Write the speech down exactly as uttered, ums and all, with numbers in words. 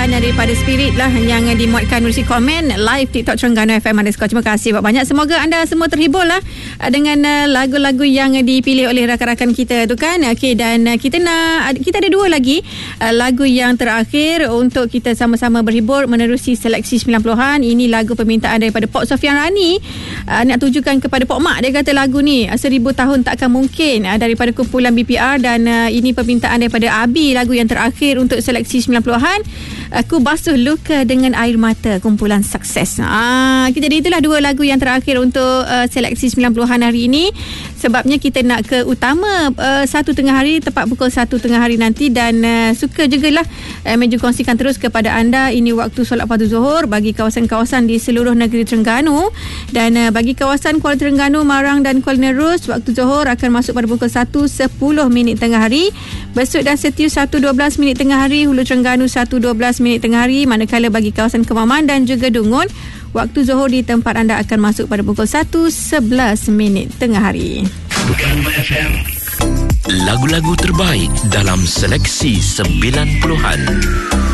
permintaan daripada Spirit lah yang dimuatkan melalui komen live TikTok Terengganu F M underscore. Terima kasih banyak. Semoga anda semua terhibur lah dengan lagu-lagu yang dipilih oleh rakan-rakan kita tu kan. Okey, dan kita nak kita ada dua lagi lagu yang terakhir untuk kita sama-sama berhibur menerusi seleksi sembilan puluhan. Ini lagu permintaan daripada Pok Sofian Rani. Nak tujukan kepada Pok Mak. Dia kata lagu ni seribu tahun takkan mungkin, daripada kumpulan B P R, dan ini permintaan daripada Abi, lagu yang terakhir untuk seleksi sembilan puluhan. Aku basuh luka dengan air mata, kumpulan Sukses. Ah, jadi itulah dua lagu yang terakhir untuk uh, seleksi sembilan puluhan hari ini. Sebabnya kita nak ke utama uh, satu tengah hari, tepat pukul satu tengah hari nanti, dan uh, suka jugalah uh, meju kongsikan terus kepada anda. Ini waktu solat fardu Zuhur bagi kawasan-kawasan di seluruh negeri Terengganu, dan uh, bagi kawasan Kuala Terengganu, Marang dan Kuala Nerus, waktu Zuhur akan masuk pada pukul satu sepuluh minit tengah hari. Besut dan Setiu satu dua belas minit tengah hari, Hulu Terengganu satu dua belas minit tengah hari. Manakala bagi kawasan Kemaman dan juga Dungun, waktu Zuhur di tempat anda akan masuk pada pukul satu sebelas minit tengah hari. Lagu-lagu terbaik dalam seleksi sembilan puluhan.